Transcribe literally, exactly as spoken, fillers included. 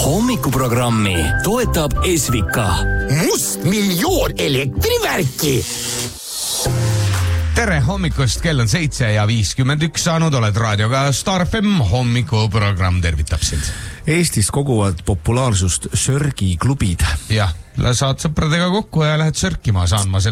Hommikuprogrammi toetab Esvika. Must miljoon elektrivärki. Tere hommikust, kell on seitse ja viiskümmend üks saanud, oled raadioga Star F M, hommikuprogramm tervitab sind. Eestis koguvad populaarsust sörgiklubid. Jah, saad sõpradega kokku ja lähed sörkima, saan ma selle